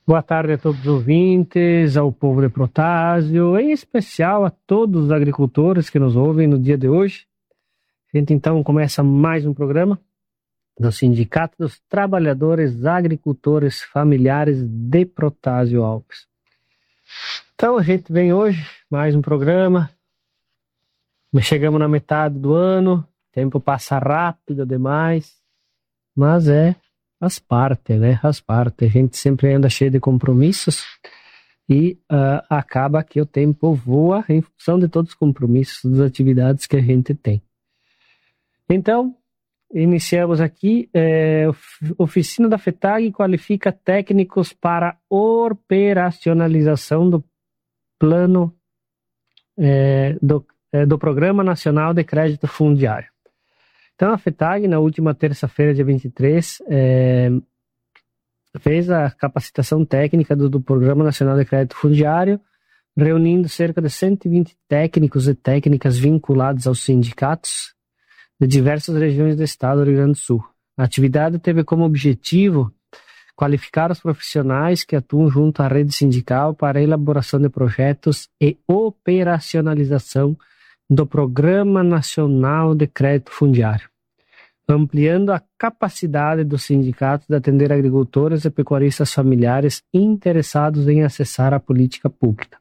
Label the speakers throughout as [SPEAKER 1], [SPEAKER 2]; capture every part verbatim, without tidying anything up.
[SPEAKER 1] Boa tarde a todos os ouvintes, ao povo de Protásio, em especial a todos os agricultores que nos ouvem no dia de hoje. A gente então começa mais um programa do Sindicato dos Trabalhadores Agricultores Familiares de Protásio Alpes. Então a gente vem hoje, mais um programa, chegamos na metade do ano, o tempo passa rápido demais, mas é... Faz parte, né? Faz parte. A gente sempre anda cheio de compromissos e uh, acaba que o tempo voa em função de todos os compromissos, das atividades que a gente tem. Então, iniciamos aqui. É, oficina da FETAG qualifica técnicos para operacionalização do plano é, do, é, do Programa Nacional de Crédito Fundiário. Então, a FETAG, na última terça-feira, dia vinte e três, é, fez a capacitação técnica do, do Programa Nacional de Crédito Fundiário, reunindo cerca de cento e vinte técnicos e técnicas vinculados aos sindicatos de diversas regiões do estado do Rio Grande do Sul. A atividade teve como objetivo qualificar os profissionais que atuam junto à rede sindical para a elaboração de projetos e operacionalização do Programa Nacional de Crédito Fundiário, ampliando a capacidade dos sindicatos de atender agricultores e pecuaristas familiares interessados em acessar a política pública.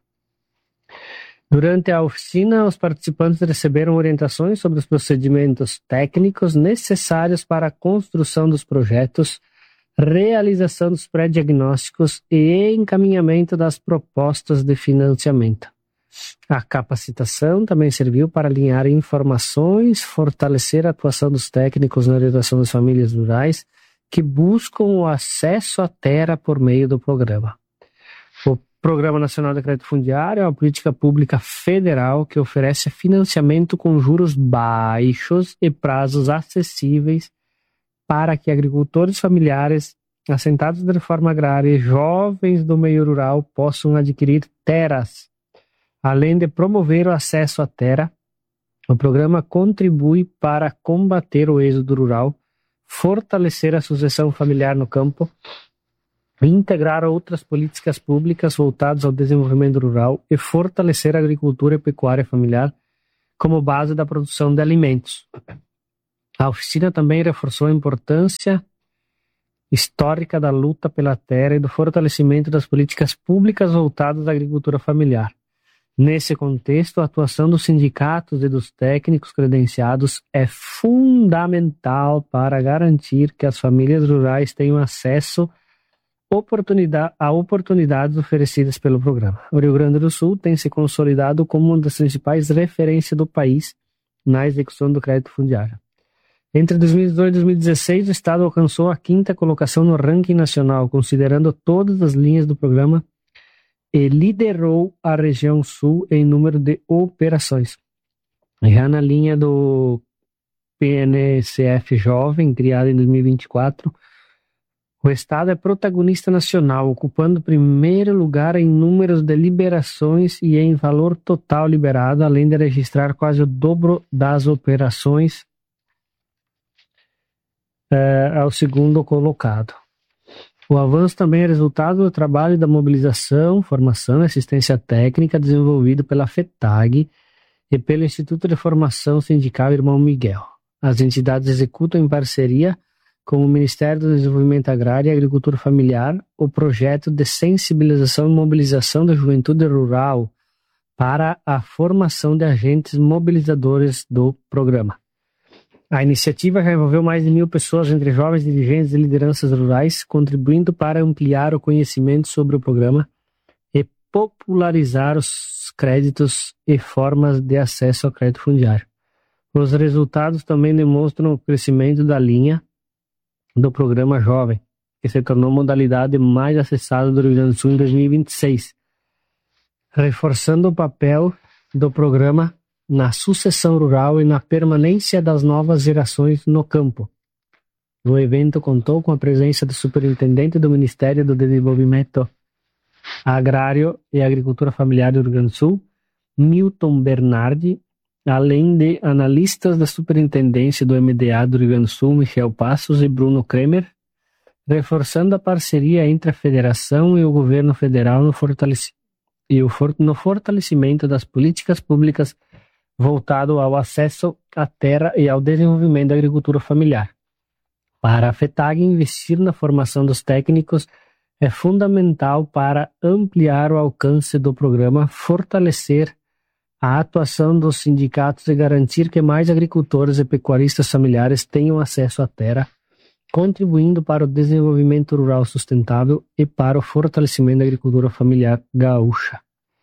[SPEAKER 1] Durante a oficina, os participantes receberam orientações sobre os procedimentos técnicos necessários para a construção dos projetos, realização dos pré-diagnósticos e encaminhamento das propostas de financiamento. A capacitação também serviu para alinhar informações, fortalecer a atuação dos técnicos na orientação das famílias rurais que buscam o acesso à terra por meio do programa. O Programa Nacional de Crédito Fundiário é uma política pública federal que oferece financiamento com juros baixos e prazos acessíveis para que agricultores familiares, assentados de reforma agrária e jovens do meio rural possam adquirir terras. Além de promover o acesso à terra, o programa contribui para combater o êxodo rural, fortalecer a sucessão familiar no campo, integrar outras políticas públicas voltadas ao desenvolvimento rural e fortalecer a agricultura e pecuária familiar como base da produção de alimentos. A oficina também reforçou a importância histórica da luta pela terra e do fortalecimento das políticas públicas voltadas à agricultura familiar. Nesse contexto, a atuação dos sindicatos e dos técnicos credenciados é fundamental para garantir que as famílias rurais tenham acesso oportunidade, a oportunidades oferecidas pelo programa. O Rio Grande do Sul tem se consolidado como uma das principais referências do país na execução do crédito fundiário. Entre dois mil e dezoito e dois mil e dezesseis, o Estado alcançou a quinta colocação no ranking nacional, considerando todas as linhas do programa, e liderou a região sul em número de operações. Já na linha do P N C F Jovem, criado em dois mil e vinte e quatro, o Estado é protagonista nacional, ocupando o primeiro lugar em números de liberações e em valor total liberado, além de registrar quase o dobro das operações é, ao segundo colocado. O avanço também é resultado do trabalho da mobilização, formação e assistência técnica desenvolvido pela FETAG e pelo Instituto de Formação Sindical Irmão Miguel. As entidades executam em parceria com o Ministério do Desenvolvimento Agrário e Agricultura Familiar o projeto de sensibilização e mobilização da juventude rural para a formação de agentes mobilizadores do programa. A iniciativa já envolveu mais de mil pessoas, entre jovens dirigentes e lideranças rurais, contribuindo para ampliar o conhecimento sobre o programa e popularizar os créditos e formas de acesso ao crédito fundiário. Os resultados também demonstram o crescimento da linha do programa Jovem, que se tornou a modalidade mais acessada do Rio Grande do Sul em dois mil e vinte e seis, reforçando o papel do programa na sucessão rural e na permanência das novas gerações no campo. O evento contou com a presença do superintendente do Ministério do Desenvolvimento Agrário e Agricultura Familiar do Rio Grande do Sul, Milton Bernardi, além de analistas da Superintendência do M D A do Rio Grande do Sul, Michel Passos e Bruno Kremer, reforçando a parceria entre a Federação e o governo federal no, fortaleci e o for no fortalecimento das políticas públicas voltado ao acesso à terra e ao desenvolvimento da agricultura familiar. Para a FETAG, investir na formação dos técnicos é fundamental para ampliar o alcance do programa, fortalecer a atuação dos sindicatos e garantir que mais agricultores e pecuaristas familiares tenham acesso à terra, contribuindo para o desenvolvimento rural sustentável e para o fortalecimento da agricultura familiar gaúcha.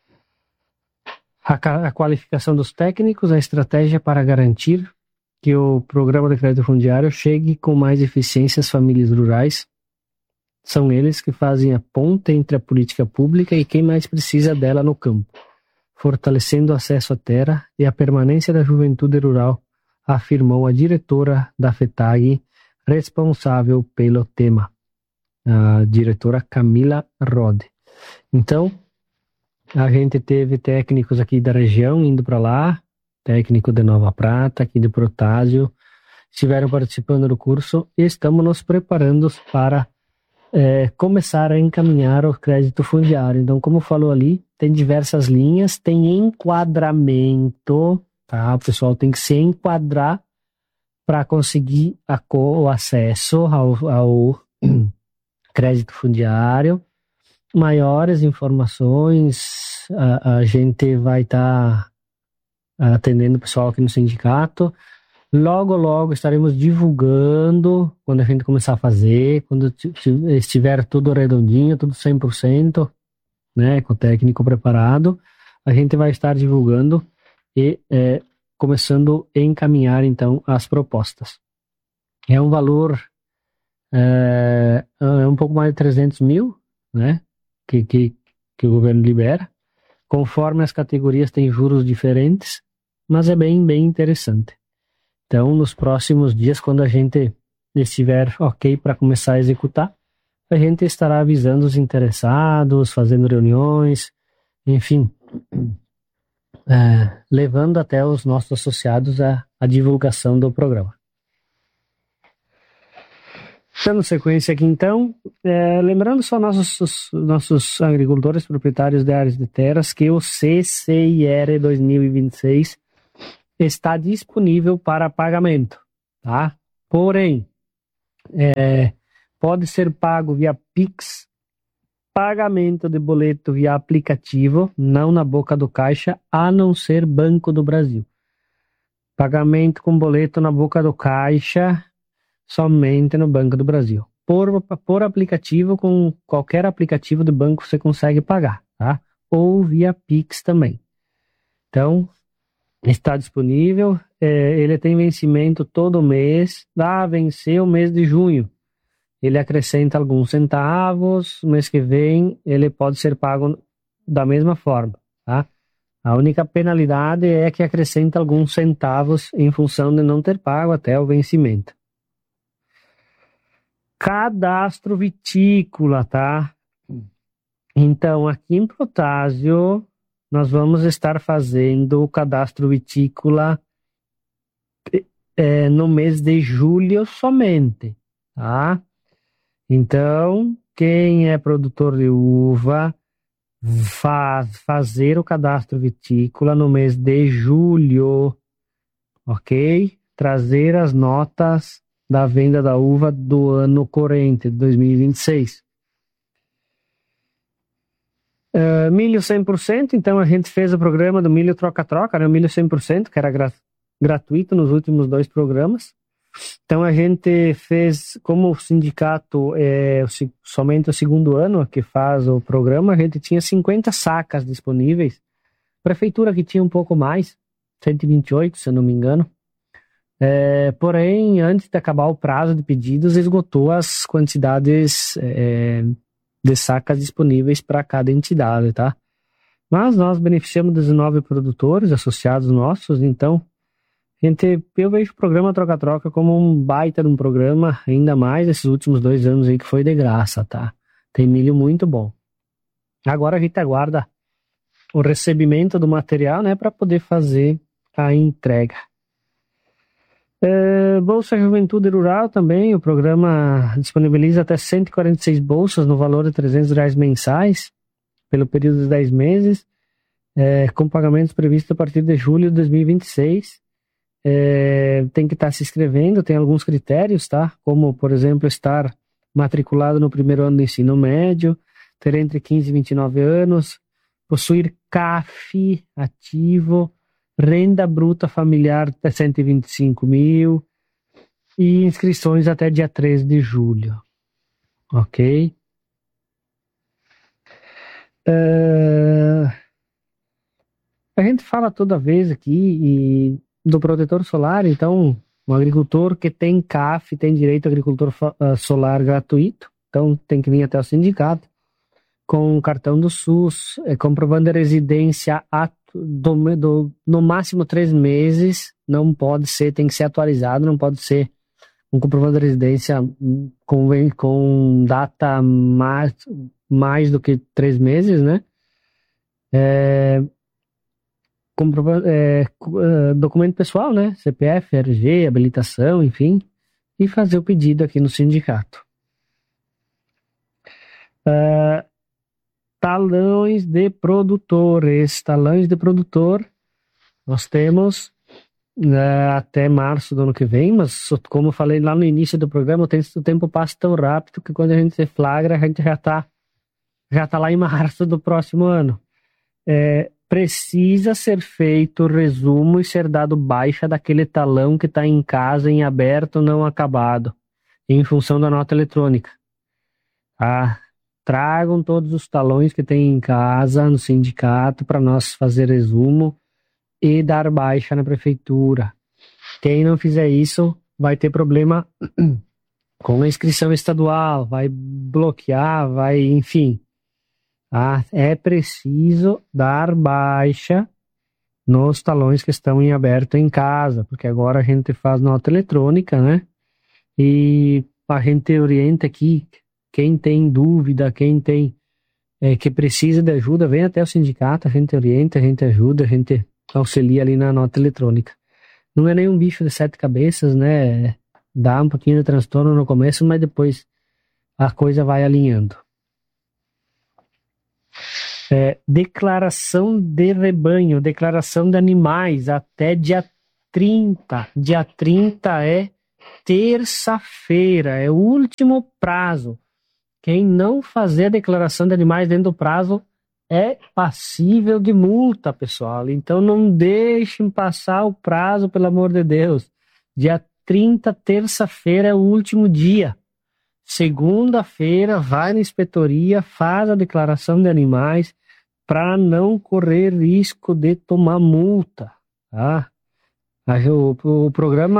[SPEAKER 1] A, a qualificação dos técnicos, a estratégia para garantir que o programa de crédito fundiário chegue com mais eficiência às famílias rurais. São eles que fazem a ponte entre a política pública e quem mais precisa dela no campo, fortalecendo o acesso à terra e a permanência da juventude rural, afirmou a diretora da FETAG, responsável pelo tema, a diretora Camila Rode. Então, a gente teve técnicos aqui da região indo para lá, técnico de Nova Prata, aqui de Protásio, estiveram participando do curso e estamos nos preparando para é, começar a encaminhar o crédito fundiário. Então, como falou ali, tem diversas linhas, tem enquadramento, tá? O pessoal tem que se enquadrar para conseguir a, o acesso ao, ao crédito fundiário. Maiores informações, a, a gente vai estar tá atendendo o pessoal aqui no sindicato. Logo, logo estaremos divulgando quando a gente começar a fazer, quando estiver tudo redondinho, tudo cem por cento, né, com o técnico preparado, a gente vai estar divulgando e é, começando a encaminhar, então, as propostas. É um valor, é, é um pouco mais de trezentos mil, né, que, que, que o governo libera. Conforme as categorias têm juros diferentes, mas é bem, bem interessante. Então, nos próximos dias, quando a gente estiver ok para começar a executar, a gente estará avisando os interessados, fazendo reuniões, enfim, é, levando até os nossos associados a, a divulgação do programa. Dando sequência aqui, então, é, lembrando só nossos, nossos agricultores proprietários de áreas de terras que o C C I R dois mil e vinte e seis está disponível para pagamento, tá? Porém, é, pode ser pago via Pix, pagamento de boleto via aplicativo, não na boca do caixa, a não ser Banco do Brasil. Pagamento com boleto na boca do caixa, somente no Banco do Brasil. Por, por aplicativo, com qualquer aplicativo do banco você consegue pagar, tá? Ou via Pix também. Então, está disponível, é, ele tem vencimento todo mês, ah, venceu o mês de junho, ele acrescenta alguns centavos, no mês que vem ele pode ser pago da mesma forma, tá? A única penalidade é que acrescenta alguns centavos em função de não ter pago até o vencimento. Cadastro vitícola, tá? Então, aqui em Protásio, nós vamos estar fazendo o cadastro vitícola é, no mês de julho somente, tá? Então, quem é produtor de uva, faz fazer o cadastro vitícola no mês de julho, ok? Trazer as notas da venda da uva do ano corrente, de dois mil e vinte e seis. Uh, milho cem por cento, então a gente fez o programa do milho troca-troca, né? O milho cem por cento, que era gra gratuito nos últimos dois programas. Então a gente fez, como o sindicato é somente o segundo ano que faz o programa, a gente tinha cinquenta sacas disponíveis. Prefeitura que tinha um pouco mais, cento e vinte e oito, se eu não me engano. É, porém, antes de acabar o prazo de pedidos, esgotou as quantidades é, de sacas disponíveis para cada entidade, tá? Mas nós beneficiamos dezenove produtores associados nossos, então gente, eu vejo o programa Troca-Troca como um baita de um programa, ainda mais esses últimos dois anos aí que foi de graça, tá? Tem milho muito bom. Agora a gente aguarda o recebimento do material, né, para poder fazer a entrega. É, Bolsa Juventude Rural também, o programa disponibiliza até cento e quarenta e seis bolsas no valor de trezentos reais mensais, pelo período de dez meses, é, com pagamentos previstos a partir de julho de dois mil e vinte e seis. É, tem que estar se inscrevendo, tem alguns critérios, tá? Como, por exemplo, estar matriculado no primeiro ano do ensino médio, ter entre quinze e vinte e nove anos, possuir C A F ativo, renda bruta familiar até cento e vinte e cinco mil e inscrições até dia treze de julho. Ok? Uh, a gente fala toda vez aqui e, do protetor solar, então, um agricultor que tem C A F tem direito a agricultor uh, solar gratuito, então tem que vir até o sindicato com o cartão do SUS, é, comprovando a residência a, do, do, no máximo três meses, não pode ser, tem que ser atualizado, não pode ser um comprovando de residência com, com data mais, mais do que três meses, né? É, comprovando, é, documento pessoal, né? C P F, R G, habilitação, enfim, e fazer o pedido aqui no sindicato. Uh, talões de produtores, talões de produtor, nós temos uh, até março do ano que vem, mas como eu falei lá no início do programa, o tempo passa tão rápido que quando a gente se flagra, a gente já está já tá lá em março do próximo ano. É, precisa ser feito o resumo e ser dado baixa daquele talão que está em casa, em aberto, não acabado, em função da nota eletrônica. Tá? Tragam todos os talões que tem em casa, no sindicato, para nós fazer resumo e dar baixa na prefeitura. Quem não fizer isso vai ter problema com a inscrição estadual, vai bloquear, vai, enfim. Tá? É preciso dar baixa nos talões que estão em aberto em casa, porque agora a gente faz nota eletrônica, né? E a gente orienta aqui. Quem tem dúvida, quem tem é, que precisa de ajuda, vem até o sindicato, a gente orienta, a gente ajuda, a gente auxilia ali na nota eletrônica. Não é nenhum bicho de sete cabeças, né? Dá um pouquinho de transtorno no começo, mas depois a coisa vai alinhando. É, declaração de rebanho, declaração de animais até dia trinta. Dia trinta é terça-feira, é o último prazo. Quem não fazer a declaração de animais dentro do prazo é passível de multa, pessoal. Então não deixem passar o prazo, pelo amor de Deus. Dia trinta, terça-feira, é o último dia. Segunda-feira, vai na inspetoria, faz a declaração de animais para não correr risco de tomar multa. Tá? O, o programa